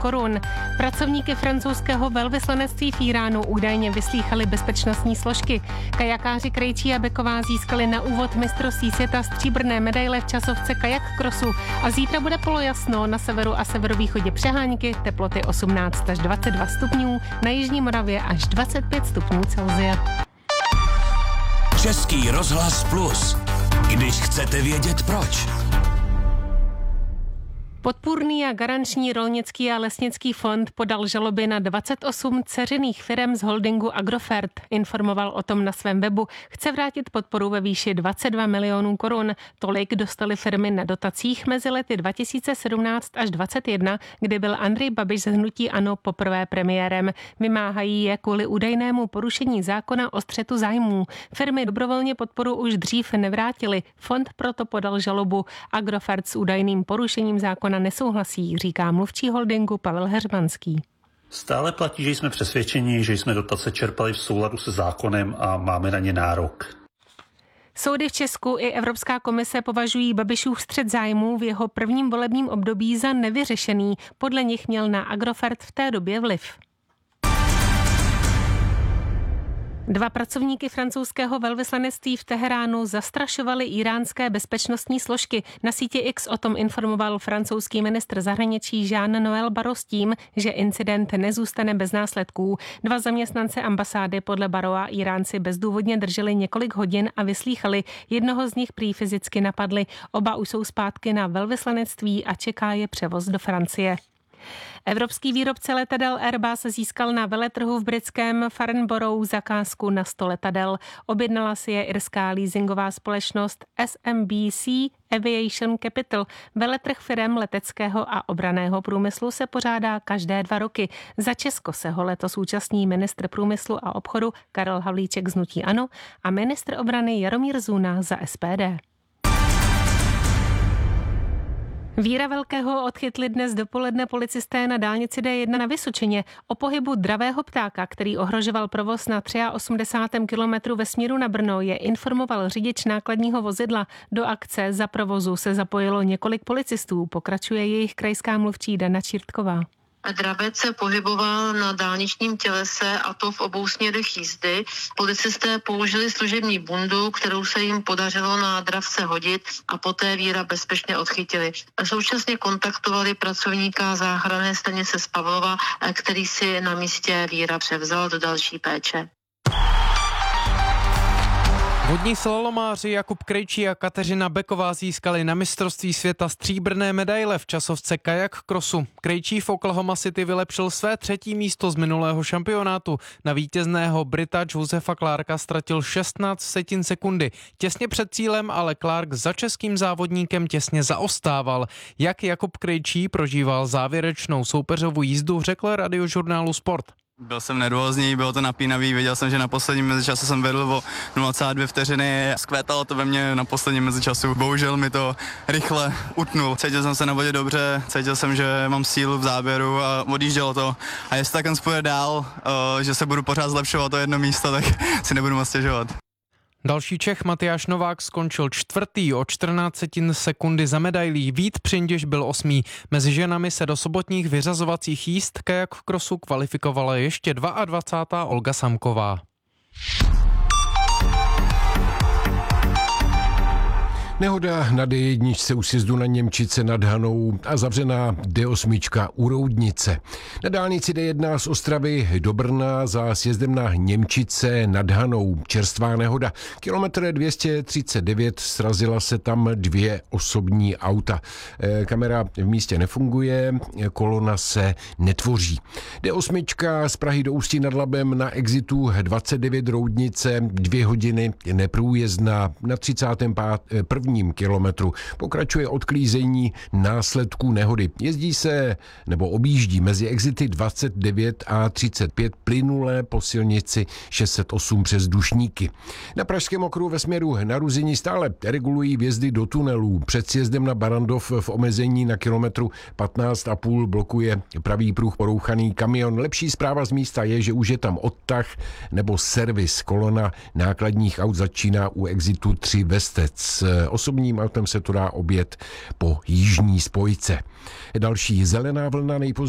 korun. Pracovníky francouzského velvyslanectví v Íránu údajně vyslýchali bezpečnostní složky. Kajakáři Krejčí a Beková získali na úvod mistrovství světa stříbrné medaile v časovce kajak crossu a zítra bude polojasno, na severu a severovýchodě přehánky, teploty 18 až 22 stupňů, na jižní Moravě až 25 stupňů Celsia. Český rozhlas Plus. Když chcete vědět proč. Podpůrný a garanční rolnický a lesnický fond podal žaloby na 28 dceřiných firem z holdingu Agrofert. Informoval o tom na svém webu. Chce vrátit podporu ve výši 22 milionů korun. Tolik dostaly firmy na dotacích mezi lety 2017 až 2021, kdy byl Andrej Babiš z hnutí ANO poprvé premiérem. Vymáhají je kvůli údajnému porušení zákona o střetu zájmů. Firmy dobrovolně podporu už dřív nevrátily. Fond proto podal žalobu. Agrofert s údajným porušením zákona nesouhlasí, říká mluvčí holdingu Pavel Heřmanský. Stále platí, že jsme přesvědčeni, že jsme dotace čerpali v souladu se zákonem a máme na ně nárok. Soudy v Česku i Evropská komise považují Babišův střet zájmů v jeho prvním volebním období za nevyřešený. Podle nich měl na Agrofert v té době vliv. Dva pracovníky francouzského velvyslanectví v Teheránu zastrašovali íránské bezpečnostní složky. Na síti X o tom informoval francouzský ministr zahraničí Jean-Noël Barrot s tím, že incident nezůstane bez následků. Dva zaměstnance ambasády podle Barrota Iránci bezdůvodně drželi několik hodin a vyslýchali. Jednoho z nich prý fyzicky napadli. Oba už jsou zpátky na velvyslanectví a čeká je převoz do Francie. Evropský výrobce letadel Airbus získal na veletrhu v britském Farnborough zakázku na 100 letadel. Objednala si je irská leasingová společnost SMBC Aviation Capital. Veletrh firem leteckého a obranného průmyslu se pořádá každé 2 roky. Za Česko se ho letos účastní ministr průmyslu a obchodu Karel Havlíček z hnutí ANO a ministr obrany Jaromír Zuna za SPD. Víra Velkého odchytli dnes dopoledne policisté na dálnici D1 na Vysočině. O pohybu dravého ptáka, který ohrožoval provoz na 83. kilometru ve směru na Brno, je informoval řidič nákladního vozidla. Do akce za provozu se zapojilo několik policistů, pokračuje jejich krajská mluvčí Dana Čírtková. Dravec se pohyboval na dálničním tělese a to v obou směrech jízdy. Policisté použili služební bundu, kterou se jim podařilo na dravce hodit a poté víra bezpečně odchytili. Současně kontaktovali pracovníka záchranné stanice z Pavlova, který si na místě víra převzal do další péče. Vodní slalomáři Jakub Krejčí a Kateřina Beková získali na mistrovství světa stříbrné medaile v časovce kajak crossu. Krejčí v Oklahoma City vylepšil své 3. místo z minulého šampionátu. Na vítězného Brita Josepha Clarka ztratil 16 setin sekundy. Těsně před cílem ale Clark za českým závodníkem těsně zaostával. Jak Jakub Krejčí prožíval závěrečnou soupeřovou jízdu, řekl radiožurnálu Sport. Byl jsem nervózní, bylo to napínavý, věděl jsem, že na posledním mezičasu jsem vedl o 0,2 vteřiny, skvétalo to ve mně na posledním mezičasu, bohužel mi to rychle utnul. Cítil jsem se na vodě dobře, cítil jsem, že mám sílu v záběru a odjíždělo to. A jestli tak půjde dál, že se budu pořád zlepšovat to jedno místo, tak si nebudu moc stěžovat. Další Čech Matyáš Novák skončil 4. o 14 sekundy za medailí. Vít Přinděš byl 8. Mezi ženami se do sobotních vyřazovacích jízd kajak v crossu kvalifikovala ještě 22. Olga Samková. Nehoda na D1 u sjezdu na Němčice nad Hanou a zavřená D8 u Roudnice. Na dálnici D1 z Ostravy do Brna za sjezdem na Němčice nad Hanou čerstvá nehoda. Kilometr 239, srazila se tam 2 osobní auta. Kamera v místě nefunguje, kolona se netvoří. D8 z Prahy do Ústí nad Labem na exitu 29 Roudnice, 2 hodiny neprůjezdná na 31. kilometru. Pokračuje odklízení následků nehody. Jezdí se nebo objíždí mezi exity 29 a 35 plynulé po silnici 608 přes Dušníky. Na Pražském okruhu ve směru na Ruzyni stále regulují vjezdy do tunelů. Před sjezdem na Barandov v omezení na kilometru 15,5 blokuje pravý pruh porouchaný kamion. Lepší zpráva z místa je, že už je tam odtah nebo servis. Kolona nákladních aut začíná u exitu 3 Vestec. Osobním autem se to dá objet po jižní spojce. Další zelená vlna nejpozději